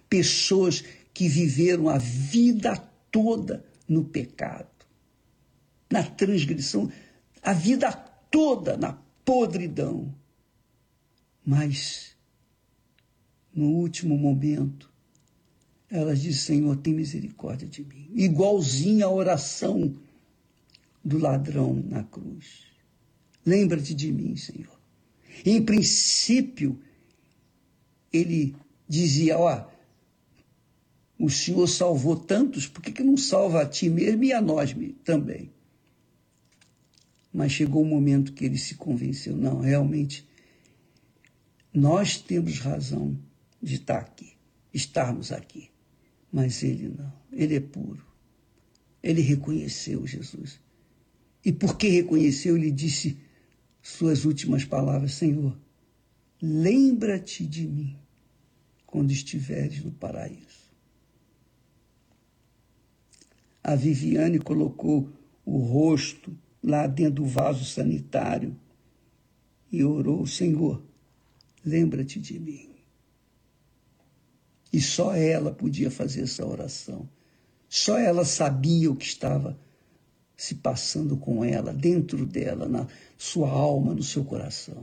pessoas que viveram a vida toda no pecado, na transgressão, a vida toda na podridão. Mas, no último momento, elas dizem: Senhor, tem misericórdia de mim. Igualzinha a oração do ladrão na cruz. Lembra-te de mim, Senhor. Em princípio, ele dizia: o Senhor salvou tantos, por que não salva a ti mesmo e a nós também? Mas chegou o momento que ele se convenceu: não, realmente, nós temos razão de estarmos aqui. Mas ele não, ele é puro. Ele reconheceu Jesus. E porque reconheceu, ele disse suas últimas palavras: Senhor, lembra-te de mim quando estiveres no paraíso. A Viviane colocou o rosto lá dentro do vaso sanitário e orou: Senhor, lembra-te de mim. E só ela podia fazer essa oração. Só ela sabia o que estava se passando com ela, dentro dela, na sua alma, no seu coração.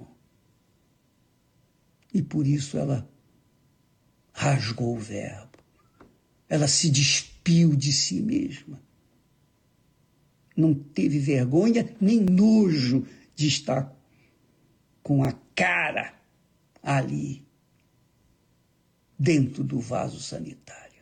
E por isso ela rasgou o verbo. Ela se despiu de si mesma. Não teve vergonha nem nojo de estar com a cara ali, dentro do vaso sanitário.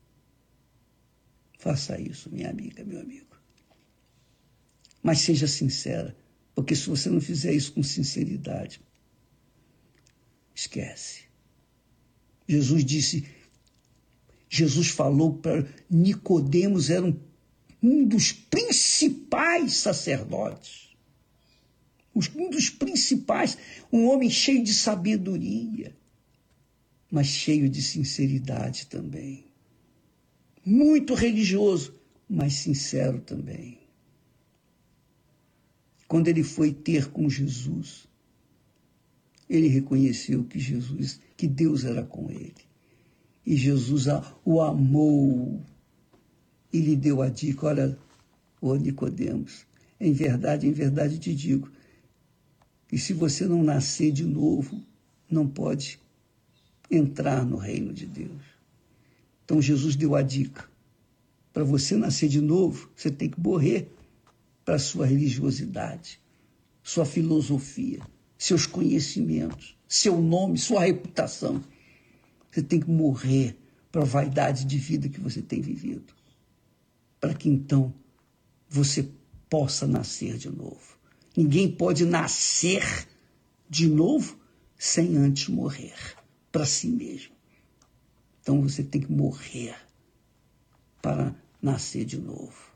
Faça isso, minha amiga, meu amigo. Mas seja sincera, porque se você não fizer isso com sinceridade, esquece. Jesus falou para Nicodemos, era um dos principais sacerdotes, um dos principais, um homem cheio de sabedoria, mas cheio de sinceridade também. Muito religioso, mas sincero também. Quando ele foi ter com Jesus, ele reconheceu que Deus era com ele. E Jesus o amou e lhe deu a dica: olha, Nicodemos, em verdade te digo, que se você não nascer de novo, não pode entrar no reino de Deus. Então Jesus deu a dica: para você nascer de novo, você tem que morrer para a sua religiosidade, sua filosofia, seus conhecimentos, seu nome, sua reputação. Você tem que morrer para a vaidade de vida que você tem vivido, para que então você possa nascer de novo. Ninguém pode nascer de novo sem antes morrer para si mesmo. Então você tem que morrer para nascer de novo.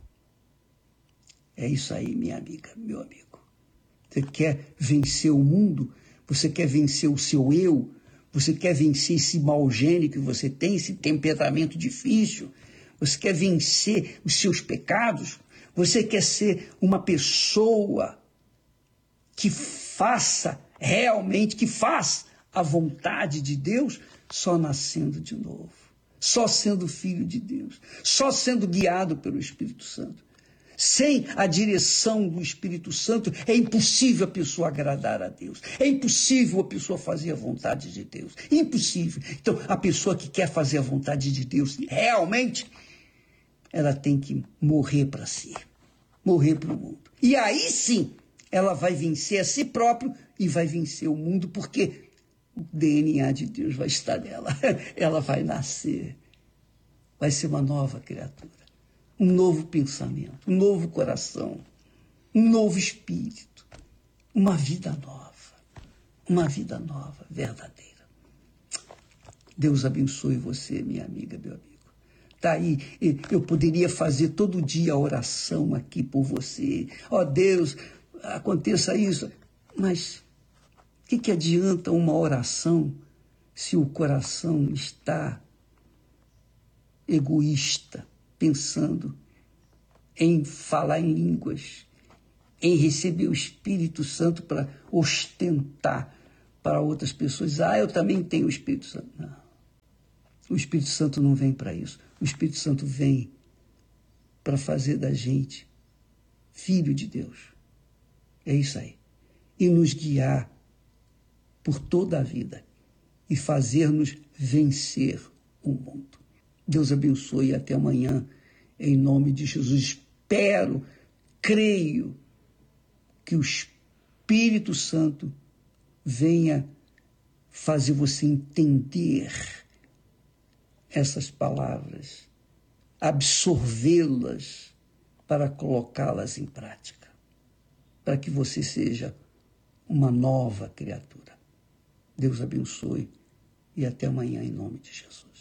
É isso aí, minha amiga, meu amigo. Você quer vencer o mundo? Você quer vencer o seu eu? Você quer vencer esse mau gênio que você tem, esse temperamento difícil? Você quer vencer os seus pecados? Você quer ser uma pessoa que faça realmente, que faz a vontade de Deus? Só nascendo de novo, só sendo filho de Deus, só sendo guiado pelo Espírito Santo. Sem a direção do Espírito Santo, é impossível a pessoa agradar a Deus. É impossível a pessoa fazer a vontade de Deus. Impossível. Então, a pessoa que quer fazer a vontade de Deus, realmente, ela tem que morrer para si. Morrer para o mundo. E aí sim, ela vai vencer a si própria e vai vencer o mundo, porque o DNA de Deus vai estar nela. Ela vai nascer. Vai ser uma nova criatura. Um novo pensamento, um novo coração, um novo espírito, uma vida nova, verdadeira. Deus abençoe você, minha amiga, meu amigo. Tá aí, eu poderia fazer todo dia a oração aqui por você. Ó Deus, aconteça isso. Mas o que adianta uma oração se o coração está egoísta, pensando em falar em línguas, em receber o Espírito Santo para ostentar para outras pessoas? Eu também tenho o Espírito Santo. Não. O Espírito Santo não vem para isso. O Espírito Santo vem para fazer da gente filho de Deus. É isso aí. E nos guiar por toda a vida e fazer-nos vencer o mundo. Deus abençoe e até amanhã, em nome de Jesus. Espero, creio que o Espírito Santo venha fazer você entender essas palavras, absorvê-las para colocá-las em prática, para que você seja uma nova criatura. Deus abençoe e até amanhã, em nome de Jesus.